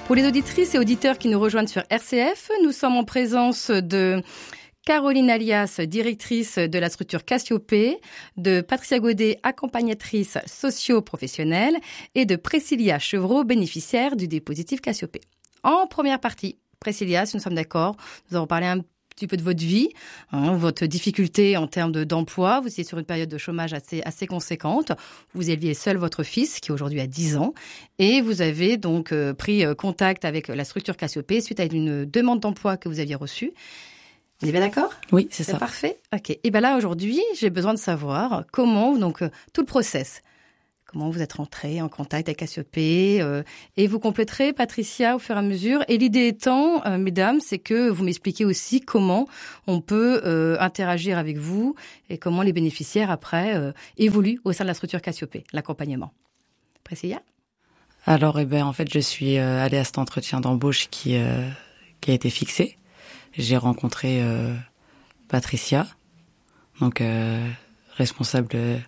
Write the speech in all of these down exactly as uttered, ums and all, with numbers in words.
Pour les auditrices et auditeurs qui nous rejoignent sur R C F, nous sommes en présence de Caroline Alias, directrice de la structure Cassiopée, de Patricia Godet, accompagnatrice socio-professionnelle, et de Priscilla Chevreau, bénéficiaire du dispositif Cassiopée. En première partie, Priscilla, si nous sommes d'accord, nous avons parlé un petit peu de votre vie, hein, votre difficulté en termes de, d'emploi. Vous étiez sur une période de chômage assez, assez conséquente. Vous éleviez seul votre fils, qui aujourd'hui a dix ans. Et vous avez donc euh, pris euh, contact avec la structure Cassiopée suite à une demande d'emploi que vous aviez reçue. Vous êtes bien d'accord ? Oui, c'est, c'est ça. Parfait. Ok. Et bien là, aujourd'hui, j'ai besoin de savoir comment, donc, euh, tout le process. Comment vous êtes rentré en contact avec Cassiopée euh, et vous compléterez, Patricia, au fur et à mesure. Et l'idée étant, euh, mesdames, c'est que vous m'expliquez aussi comment on peut euh, interagir avec vous et comment les bénéficiaires, après, euh, évoluent au sein de la structure Cassiopée, l'accompagnement. Priscilla ? Alors, eh ben, en fait, je suis euh, allée à cet entretien d'embauche qui, euh, qui a été fixé. J'ai rencontré euh, Patricia, donc euh, responsable... Euh,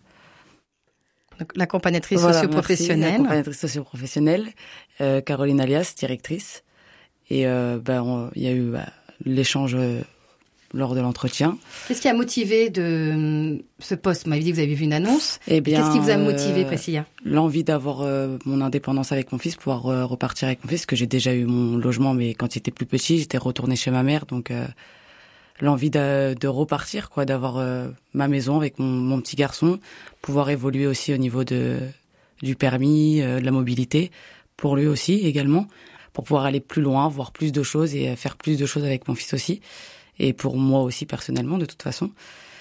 donc, l'accompagnatrice voilà, socio-professionnelle. Merci, l'accompagnatrice socio-professionnelle, euh, Caroline Alias, directrice. Et euh, ben, il y a eu bah, l'échange euh, lors de l'entretien. Qu'est-ce qui a motivé de ce poste ? Vous m'avez dit que vous avez vu une annonce. Eh bien, qu'est-ce qui vous a motivé, Priscilla ? euh, L'envie d'avoir euh, mon indépendance avec mon fils, pouvoir euh, repartir avec mon fils, parce que j'ai déjà eu mon logement, mais quand il était plus petit, j'étais retournée chez ma mère, donc euh, l'envie de, de repartir, quoi, d'avoir euh, ma maison avec mon, mon petit garçon, pouvoir évoluer aussi au niveau de du permis, euh, de la mobilité, pour lui aussi également, pour pouvoir aller plus loin, voir plus de choses et faire plus de choses avec mon fils aussi. Et pour moi aussi personnellement, de toute façon.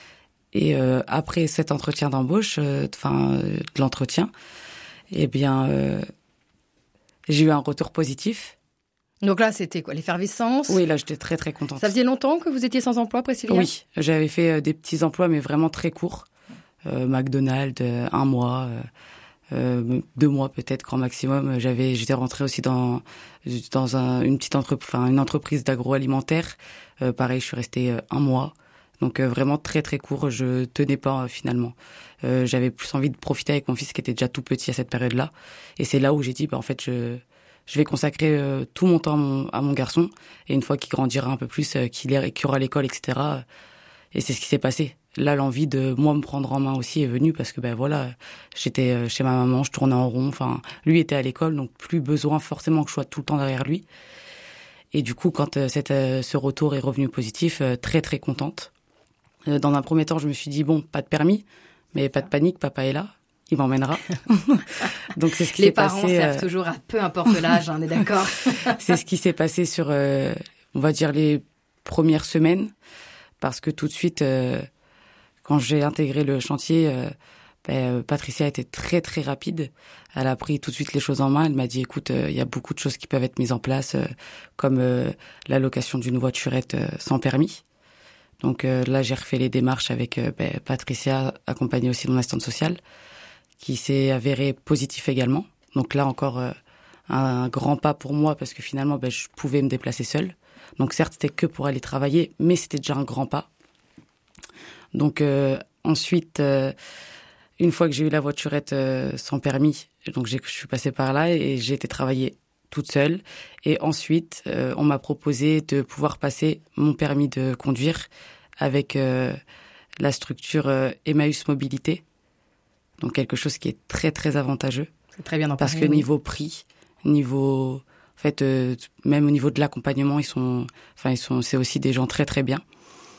Et euh, après cet entretien d'embauche, enfin euh, de l'entretien, eh bien, euh, j'ai eu un retour positif. Donc là, c'était quoi, l'effervescence ? Oui, là, j'étais très très contente. Ça faisait longtemps que vous étiez sans emploi, Priscilla ? Oui, j'avais fait euh, des petits emplois, mais vraiment très courts. Euh, McDonald's, euh, un mois, euh, euh, deux mois peut-être, grand maximum. J'avais, j'étais rentrée aussi dans dans un, une petite entreprise, enfin une entreprise d'agroalimentaire. Euh, pareil, je suis restée euh, un mois. Donc euh, vraiment très très court, je tenais pas euh, finalement. Euh, j'avais plus envie de profiter avec mon fils qui était déjà tout petit à cette période-là. Et c'est là où j'ai dit, bah, en fait, je, je vais consacrer euh, tout mon temps à mon, à mon garçon. Et une fois qu'il grandira un peu plus, euh, qu'il, est, qu'il aura l'école, et cetera. Et c'est ce qui s'est passé. Là, l'envie de moi me prendre en main aussi est venue parce que ben voilà, j'étais chez ma maman, je tournais en rond. Enfin, lui était à l'école, donc plus besoin forcément que je sois tout le temps derrière lui. Et du coup, quand euh, cette, euh, ce retour est revenu positif, euh, très très contente. Euh, dans un premier temps, je me suis dit bon, pas de permis, mais pas de panique, papa est là, il m'emmènera. Donc c'est ce qui Les s'est passé. Les parents servent euh... toujours à peu importe l'âge, on est d'accord. C'est ce qui s'est passé sur, euh, on va dire les premières semaines, parce que tout de suite. Euh, Quand j'ai intégré le chantier, euh, ben, Patricia a été très très rapide. Elle a pris tout de suite les choses en main. Elle m'a dit, écoute, il euh, y a beaucoup de choses qui peuvent être mises en place, euh, comme euh, l'allocation d'une voiturette euh, sans permis. Donc euh, là, j'ai refait les démarches avec euh, ben, Patricia, accompagnée aussi de mon assistante sociale, qui s'est avérée positif également. Donc là encore, euh, un, un grand pas pour moi, parce que finalement, ben, je pouvais me déplacer seule. Donc certes, c'était que pour aller travailler, mais c'était déjà un grand pas. Donc euh, ensuite, euh, une fois que j'ai eu la voiturette euh, sans permis, donc j'ai, je suis passée par là et j'ai été travailler toute seule. Et ensuite, euh, on m'a proposé de pouvoir passer mon permis de conduire avec euh, la structure euh, Emmaüs Mobilité. Donc quelque chose qui est très très avantageux. C'est très bien d'en parce parler, que oui. Niveau prix, niveau, en fait, euh, même au niveau de l'accompagnement, ils sont, enfin ils sont, c'est aussi des gens très très bien.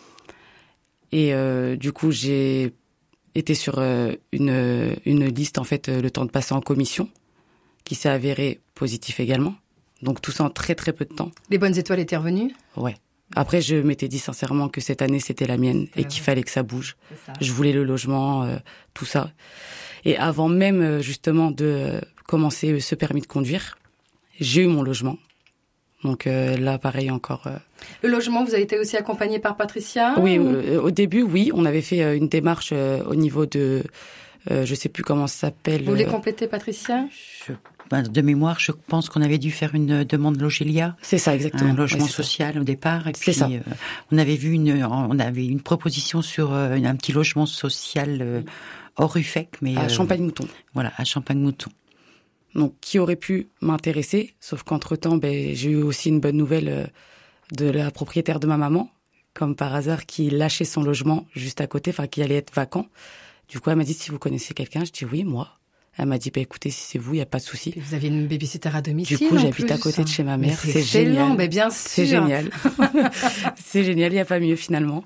Et euh, du coup, j'ai été sur euh, une, une liste, en fait, euh, le temps de passer en commission, qui s'est avéré positif également. Donc tout ça en très très peu de temps. Les bonnes étoiles étaient revenues ? Ouais. Après, je m'étais dit sincèrement que cette année, c'était la mienne et qu'il fallait que ça bouge. Ça. Je voulais le logement, euh, tout ça. Et avant même, justement, de commencer ce permis de conduire, j'ai eu mon logement. Donc euh, là, pareil encore. Euh... Le logement, vous avez été aussi accompagné par Patricia ? Oui, ou... euh, au début, oui. On avait fait euh, une démarche euh, au niveau de... Euh, je sais plus comment ça s'appelle. Vous voulez compléter, Patricia ? je... ben, De mémoire, je pense qu'on avait dû faire une demande Logélia. C'est ça, exactement. Un logement ouais, social ça. Au départ. Et c'est puis, ça. Euh, on avait vu une, on avait une proposition sur euh, un petit logement social euh, hors U F E C. Mais, à euh, Champagne-Mouton. Voilà, à Champagne-Mouton. donc qui aurait pu m'intéresser. Sauf qu'entre-temps, ben, j'ai eu aussi une bonne nouvelle euh, de la propriétaire de ma maman, comme par hasard, qui lâchait son logement juste à côté, enfin qui allait être vacant. Du coup, elle m'a dit, si vous connaissez quelqu'un, je dis oui, moi. Elle m'a dit, bah, écoutez, si c'est vous, il n'y a pas de souci. Et vous aviez une babysitter à domicile. Du coup, en j'habite plus. à côté de chez ma mère. Mais c'est c'est génial. Mais bien sûr. C'est génial. C'est génial. Il n'y a pas mieux finalement.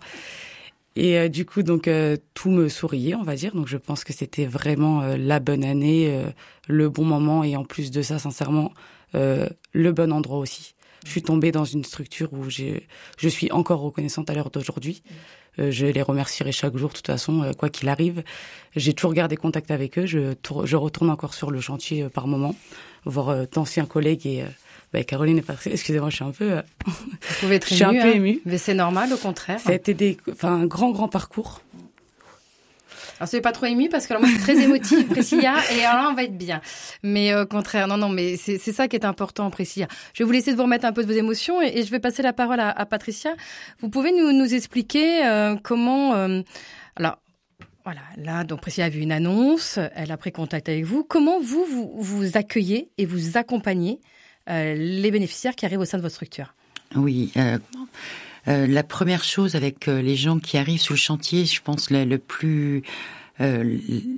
Et euh, du coup, donc euh, tout me souriait, on va dire. Donc, je pense que c'était vraiment euh, la bonne année, euh, le bon moment, et en plus de ça, sincèrement, euh, le bon endroit aussi. Je suis tombée dans une structure où j'ai, je suis encore reconnaissante à l'heure d'aujourd'hui. Euh, je les remercierai chaque jour, de toute façon, euh, quoi qu'il arrive. J'ai toujours gardé contact avec eux. Je, tour, je retourne encore sur le chantier euh, par moment, voir euh, d'anciens collègues et euh, bah, Caroline et Patricia. Excusez-moi, je suis un peu, euh, Vous pouvez être je suis émue, un peu hein, émue. Mais c'est normal, au contraire. Ça a été des, enfin, un grand, grand parcours. Alors, soyez pas trop ému parce que alors, moi, je suis très émotive, Priscilla, et alors là, on va être bien. Mais euh, au contraire, non, non, mais c'est, c'est ça qui est important, Priscilla. Je vais vous laisser de vous remettre un peu de vos émotions et, et je vais passer la parole à, à Patricia. Vous pouvez nous, nous expliquer euh, comment... Euh, alors, voilà, là, donc Priscilla a vu une annonce, elle a pris contact avec vous. Comment vous, vous, vous accueillez et vous accompagnez euh, les bénéficiaires qui arrivent au sein de votre structure? Oui, euh, euh, la première chose avec euh, les gens qui arrivent sur le chantier, je pense le, le plus, euh,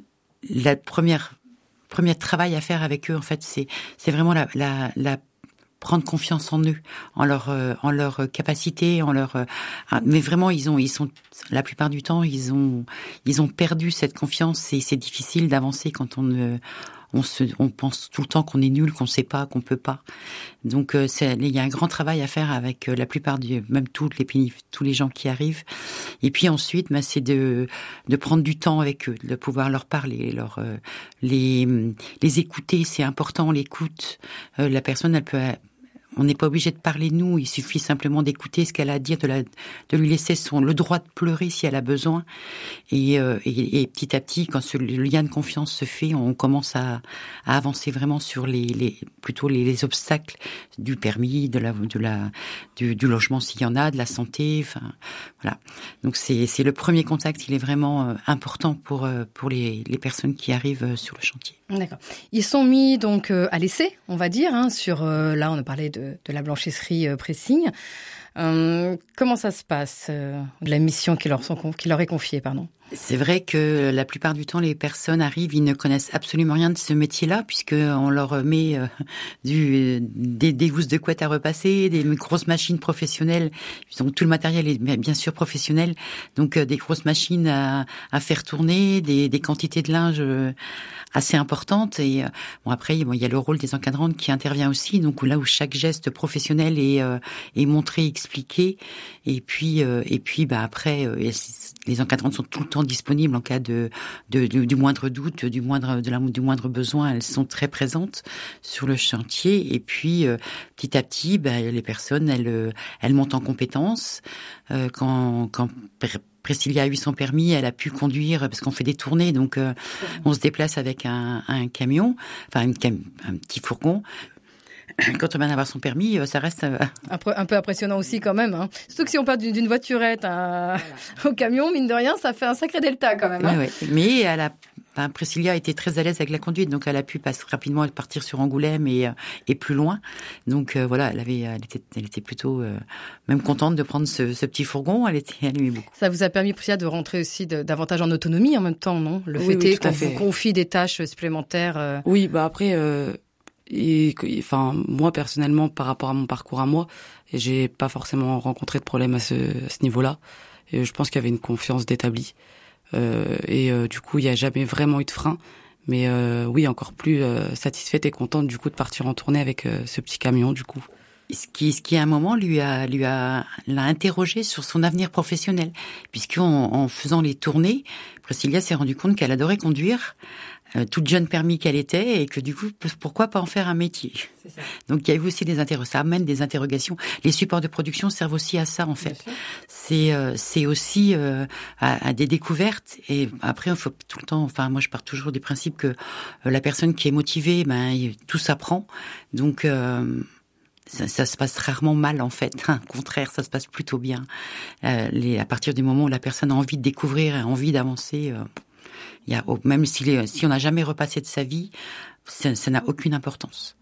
la première, premier travail à faire avec eux, en fait, c'est c'est vraiment la, la, la prendre confiance en eux, en leur, euh, en leur capacité, en leur, euh, mais vraiment ils ont, ils sont, la plupart du temps ils ont, ils ont perdu cette confiance et c'est difficile d'avancer quand on ne On, se, on pense tout le temps qu'on est nul, qu'on ne sait pas, qu'on peut pas. Donc, euh, c'est, il y a un grand travail à faire avec euh, la plupart du, même toutes les tous les gens qui arrivent. Et puis ensuite, bah, c'est de de prendre du temps avec eux, de pouvoir leur parler, leur euh, les les écouter. C'est important, l'écoute. Euh, la personne, elle peut On n'est pas obligé de parler nous, il suffit simplement d'écouter ce qu'elle a à dire, de, la, de lui laisser son le droit de pleurer si elle a besoin. Et, euh, et, et petit à petit, quand ce, le lien de confiance se fait, on commence à, à avancer vraiment sur les, les plutôt les, les obstacles du permis, de la, de la, du, du logement s'il y en a, de la santé. Enfin, voilà. Donc c'est, c'est le premier contact. Il est vraiment euh, important pour euh, pour les, les personnes qui arrivent euh, sur le chantier. D'accord. Ils sont mis donc euh, à l'essai, on va dire, hein, sur euh, là on a parlé de, de la blanchisserie euh, pressing. Euh, comment ça se passe euh, de la mission qui leur sont qui leur est confiée, pardon. C'est vrai que la plupart du temps, les personnes arrivent, ils ne connaissent absolument rien de ce métier-là, puisque on leur met euh, du, des, des gousses de couette à repasser, des grosses machines professionnelles. Donc tout le matériel est bien sûr professionnel, donc euh, des grosses machines à, à faire tourner, des, des quantités de linge euh, assez importantes. Et euh, bon après, bon, il y a le rôle des encadrantes qui intervient aussi, donc là où chaque geste professionnel est, euh, est montré, expliqué. Et puis euh, et puis bah après, euh, les encadrantes sont tout le temps disponibles en cas de, de, de du moindre doute, du moindre de la, du moindre besoin. Elles sont très présentes sur le chantier. Et puis euh, petit à petit, bah, les personnes elles elles montent en compétences. Euh, quand quand Priscilla a eu son permis, elle a pu conduire parce qu'on fait des tournées, donc euh, on se déplace avec un, un camion, enfin une, un petit fourgon. Quand on vient d'avoir son permis, ça reste euh... un, peu, un peu impressionnant aussi quand même. Hein. Surtout que si on part d'une voiturette à... voilà. au camion, mine de rien, ça fait un sacré delta quand même. Hein. Ouais, ouais. Mais elle a, enfin, Priscilla était très à l'aise avec la conduite, donc elle a pu passer rapidement partir sur Angoulême et, et plus loin. Donc euh, voilà, elle avait, elle était, elle était plutôt euh, même contente de prendre ce, ce petit fourgon. Elle était, elle aimait beaucoup. Ça vous a permis, Priscilla, de rentrer aussi de, davantage en autonomie en même temps, non? Le oui, fait oui, est qu'on vous confie des tâches supplémentaires. Euh... Oui, bah après. Euh... Et enfin moi personnellement par rapport à mon parcours à moi, j'ai pas forcément rencontré de problème à ce, à ce niveau-là. Et je pense qu'il y avait une confiance d'établi euh, et euh, du coup il y a jamais vraiment eu de frein. Mais euh, oui, encore plus euh, satisfaite et contente du coup de partir en tournée avec euh, ce petit camion du coup. Ce qui, ce qui à un moment lui a, lui a, l'a interrogé sur son avenir professionnel, puisqu'en en faisant les tournées, Priscilla s'est rendue compte qu'elle adorait conduire, euh, toute jeune permis qu'elle était, et que du coup, pourquoi pas en faire un métier. C'est ça. Donc il y a eu aussi des interrogations, ça amène des interrogations. Les supports de production servent aussi à ça en fait. C'est, euh, c'est aussi euh, à, à des découvertes. Et après, il faut tout le temps. Enfin, moi, je pars toujours du principe que euh, la personne qui est motivée, ben tout s'apprend. Donc euh, Ça, ça se passe rarement mal en fait. Au contraire, ça se passe plutôt bien. Euh, les, à partir du moment où la personne a envie de découvrir, a envie d'avancer, euh, il y a même si, les, si on n'a jamais repassé de sa vie, ça, ça n'a aucune importance.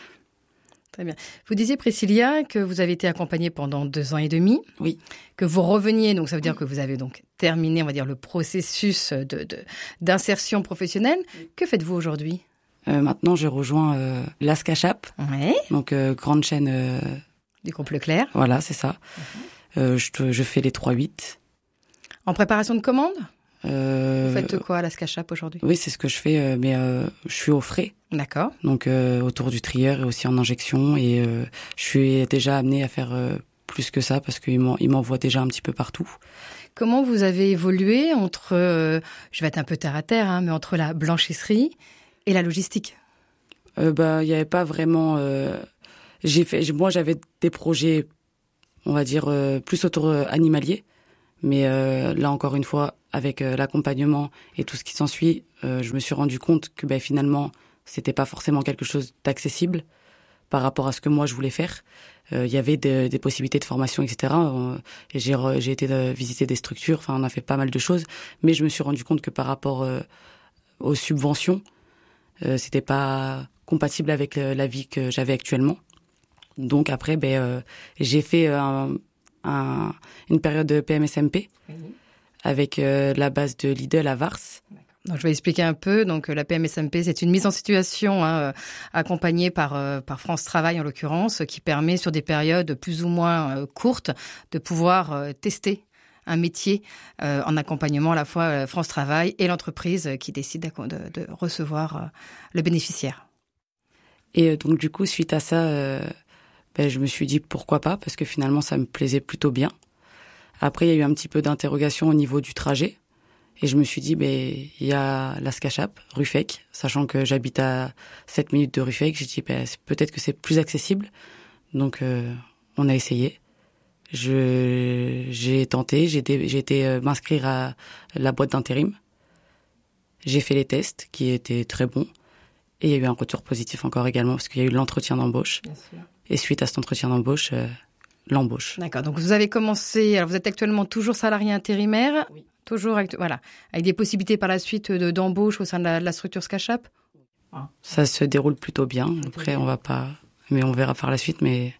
Très bien. Vous disiez, Priscilla, que vous avez été accompagnée pendant deux ans et demi. Oui. Que vous reveniez, donc ça veut dire que vous avez donc terminé, on va dire, le processus de, de, d'insertion professionnelle. Que faites-vous aujourd'hui ? Euh, maintenant, je rejoins euh, l'ASCACHAP, ouais. donc euh, grande chaîne... Euh, du groupe Leclerc. Voilà, c'est ça. Mm-hmm. Euh, je, je fais les trois huit. En préparation de commande ? Euh, Vous faites quoi à l'ASCACHAP aujourd'hui ? Oui, c'est ce que je fais, euh, mais euh, je suis au frais. D'accord. Donc euh, autour du trieur et aussi en injection. Et euh, je suis déjà amenée à faire euh, plus que ça parce qu'ils m'en, ils m'envoient déjà un petit peu partout. Comment vous avez évolué entre, euh, je vais être un peu terre à terre, hein, mais entre la blanchisserie et la logistique ? euh, Bah, il n'y avait pas vraiment... Euh, j'ai fait, moi, j'avais des projets, on va dire, euh, plus autour euh, animalier. Mais euh, là, encore une fois, avec euh, l'accompagnement et tout ce qui s'ensuit, euh, je me suis rendu compte que ben, finalement, c'était pas forcément quelque chose d'accessible par rapport à ce que moi, je voulais faire. Euh, il y avait de, des possibilités de formation, et cetera. Euh, et j'ai, j'ai été de visiter des structures, enfin, on a fait pas mal de choses. Mais je me suis rendu compte que par rapport euh, aux subventions, euh, c'était pas compatible avec euh, la vie que j'avais actuellement. Donc après, ben, euh, j'ai fait un... Un, une période de P M S M P mmh. avec euh, la base de Lidl à Vars. Donc, je vais expliquer un peu. Donc, la P M S M P, c'est une mise en situation hein, accompagnée par, euh, par France Travail, en l'occurrence, qui permet, sur des périodes plus ou moins euh, courtes, de pouvoir euh, tester un métier euh, en accompagnement à la fois euh, France Travail et l'entreprise qui décide de, de recevoir euh, le bénéficiaire. Et donc, du coup, suite à ça... Euh Ben, je me suis dit pourquoi pas, parce que finalement ça me plaisait plutôt bien. Après, il y a eu un petit peu d'interrogation au niveau du trajet. Et je me suis dit, ben, il y a l'ASCACHAP, Ruffec, sachant que j'habite à sept minutes de Ruffec. J'ai dit, ben, peut-être que c'est plus accessible. Donc, euh, on a essayé. Je, j'ai tenté, j'ai été, j'ai été euh, m'inscrire à la boîte d'intérim. J'ai fait les tests, qui étaient très bons. Et il y a eu un retour positif encore également, parce qu'il y a eu l'entretien d'embauche. Bien sûr. Et suite à cet entretien d'embauche, euh, l'embauche. D'accord. Donc, vous avez commencé... Alors, vous êtes actuellement toujours salarié intérimaire. Oui. Toujours, actu... voilà. Avec des possibilités par la suite de, d'embauche au sein de la, de la structure SCACHAP. Ah. Ça se déroule plutôt bien. Après, on va pas... Mais on verra par la suite, mais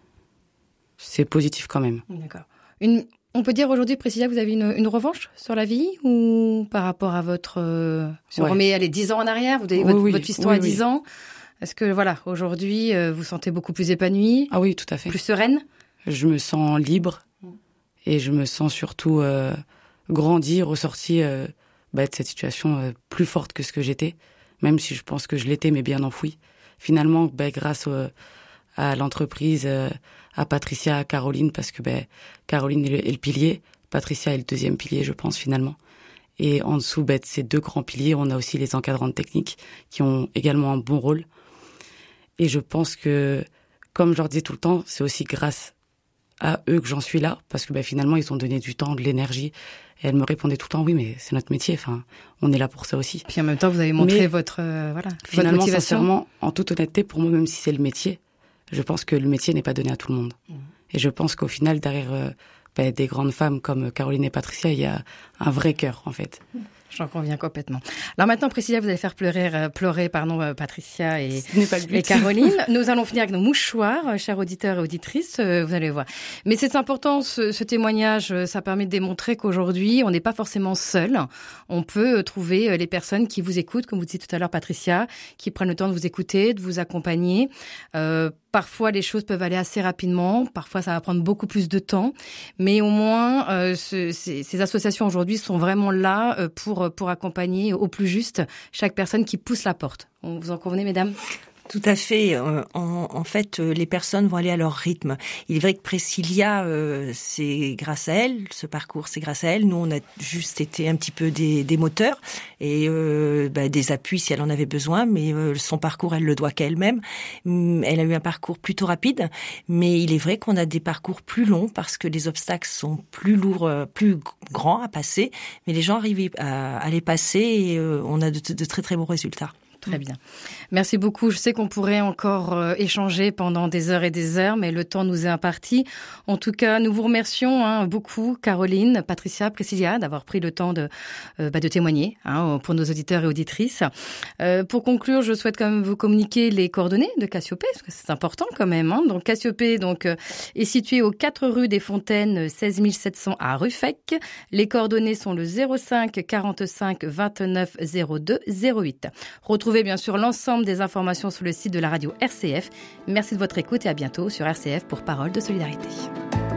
c'est positif quand même. D'accord. Une... On peut dire aujourd'hui, Priscilla, vous avez une, une revanche sur la vie ou par rapport à votre... Euh... Si on ouais. remet les dix ans en arrière, vous avez oui, votre, oui. votre histoire oui, à dix oui. ans... Est-ce que, voilà, aujourd'hui, euh, vous vous sentez beaucoup plus épanouie ? Ah oui, tout à fait. Plus sereine ? Je me sens libre et je me sens surtout euh, grandie, ressortie euh, bah, de cette situation euh, plus forte que ce que j'étais, même si je pense que je l'étais, mais bien enfouie. Finalement, bah, grâce euh, à l'entreprise, euh, à Patricia, à Caroline, parce que bah, Caroline est le, est le pilier, Patricia est le deuxième pilier, je pense, finalement. Et en dessous bah, de ces deux grands piliers, on a aussi les encadrantes techniques qui ont également un bon rôle. Et je pense que, comme je leur dis tout le temps, c'est aussi grâce à eux que j'en suis là, parce que bah, finalement, ils ont donné du temps, de l'énergie. Et elles me répondaient tout le temps, oui, mais c'est notre métier, enfin, on est là pour ça aussi. Puis en même temps, vous avez montré mais, votre, euh, voilà, finalement, votre motivation. Sincèrement, en toute honnêteté, pour moi, même si c'est le métier, je pense que le métier n'est pas donné à tout le monde. Mmh. Et je pense qu'au final, derrière euh, bah, des grandes femmes comme Caroline et Patricia, il y a un vrai cœur, en fait. Mmh. J'en conviens complètement. Alors maintenant, Priscilla, vous allez faire pleurer, euh, pleurer pardon, euh, Patricia et, et Caroline. Nous allons finir avec nos mouchoirs, euh, chers auditeurs et auditrices, euh, vous allez voir. Mais c'est important, ce, ce témoignage, euh, ça permet de démontrer qu'aujourd'hui, on n'est pas forcément seul. On peut euh, trouver euh, les personnes qui vous écoutent, comme vous disiez tout à l'heure, Patricia, qui prennent le temps de vous écouter, de vous accompagner. Euh, Parfois, les choses peuvent aller assez rapidement. Parfois, ça va prendre beaucoup plus de temps. Mais au moins, euh, ce, ces, ces associations aujourd'hui sont vraiment là euh, pour, pour accompagner au plus juste chaque personne qui pousse la porte. Vous en convenez, mesdames ? Tout à fait. En, en fait, les personnes vont aller à leur rythme. Il est vrai que Priscilla, euh, c'est grâce à elle, ce parcours, c'est grâce à elle. Nous, on a juste été un petit peu des, des moteurs et euh, bah, des appuis si elle en avait besoin. Mais euh, son parcours, elle le doit qu'à elle-même. Elle a eu un parcours plutôt rapide, mais il est vrai qu'on a des parcours plus longs parce que les obstacles sont plus lourds, plus grands à passer. Mais les gens arrivent à, à les passer et euh, on a de, de très très bons résultats. Très bien. Merci beaucoup. Je sais qu'on pourrait encore euh, échanger pendant des heures et des heures, mais le temps nous est imparti. En tout cas, nous vous remercions hein, beaucoup, Caroline, Patricia, Priscilla, d'avoir pris le temps de, euh, bah, de témoigner hein, pour nos auditeurs et auditrices. Euh, pour conclure, je souhaite quand même vous communiquer les coordonnées de Cassiopée, parce que c'est important quand même. Hein. Donc Cassiopée donc, euh, est situé aux quatre rue des Fontaines, seize mille sept cents à Ruffec. Les coordonnées sont le zéro cinq quarante-cinq vingt-neuf zéro deux zéro huit. Retrouvez Retrouvez bien sûr l'ensemble des informations sur le site de la radio R C F. Merci de votre écoute et à bientôt sur R C F pour Parole de solidarité.